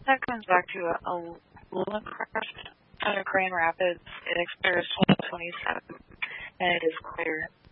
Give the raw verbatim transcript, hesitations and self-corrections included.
that comes back to a, a Luna craft out of Grand Rapids. It expires twenty twenty-seven, and it is clear.